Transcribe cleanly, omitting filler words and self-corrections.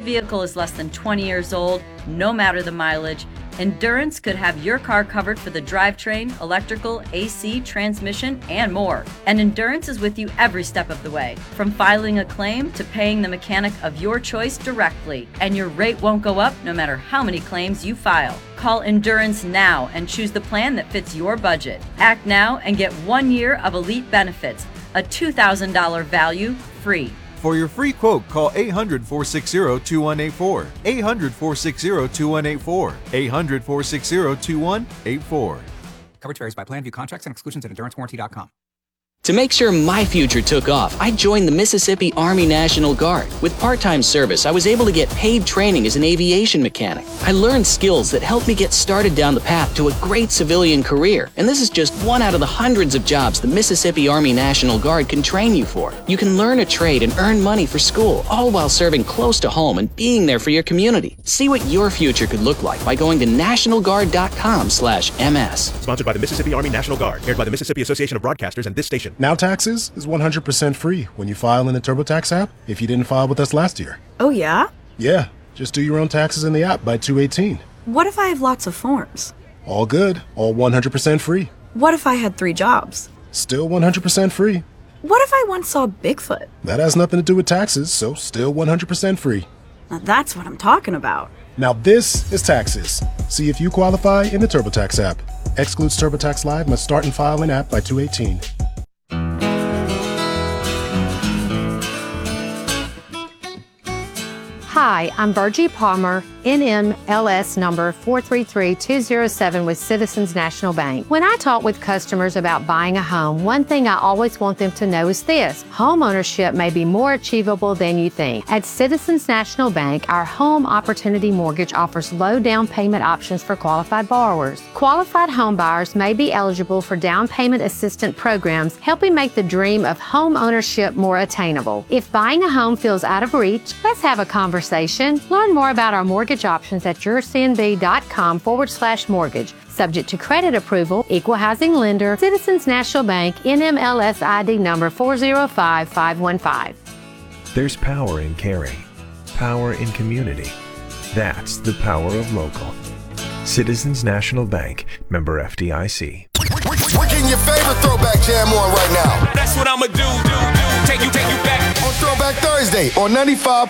vehicle is less than 20 years old, no matter the mileage, Endurance could have your car covered for the drivetrain, electrical, AC, transmission, and more. And Endurance is with you every step of the way, from filing a claim to paying the mechanic of your choice directly. And your rate won't go up no matter how many claims you file. Call Endurance now and choose the plan that fits your budget. Act now and get 1 year of elite benefits, a $2,000 value free. For your free quote, call 800-460-2184. 800-460-2184. 800-460-2184. Coverage varies by plan. View contracts and exclusions at endurancewarranty.com. To make sure my future took off, I joined the Mississippi Army National Guard. With part-time service, I was able to get paid training as an aviation mechanic. I learned skills that helped me get started down the path to a great civilian career. And this is just one out of the hundreds of jobs the Mississippi Army National Guard can train you for. You can learn a trade and earn money for school, all while serving close to home and being there for your community. See what your future could look like by going to nationalguard.com/MS. Sponsored by the Mississippi Army National Guard. Aired by the Mississippi Association of Broadcasters and this station. Now Taxes is 100% free when you file in the TurboTax app if you didn't file with us last year. Oh, yeah? Yeah, just do your own taxes in the app by 2/18. What if I have lots of forms? All good, all 100% free. What if I had 3 jobs? Still 100% free. What if I once saw Bigfoot? That has nothing to do with taxes, so still 100% free. Now that's what I'm talking about. Now this is taxes. See if you qualify in the TurboTax app. Excludes TurboTax Live, must start and file in app by 2/18. Hi, I'm Virgie Palmer, NMLS number 433207 with Citizens National Bank. When I talk with customers about buying a home, one thing I always want them to know is this: home ownership may be more achievable than you think. At Citizens National Bank, our Home Opportunity Mortgage offers low down payment options for qualified borrowers. Qualified home buyers may be eligible for down payment assistance programs, helping make the dream of home ownership more attainable. If buying a home feels out of reach, let's have a conversation. Learn more about our mortgage options at yourcnb.com/mortgage. Subject to credit approval, equal housing lender, Citizens National Bank, NMLS ID number 405515. There's power in caring, power in community. That's the power of local. Citizens National Bank, member FDIC. We're getting your favorite throwback jam on right now. That's what I'ma do. Take you back on Throwback Thursday on 95.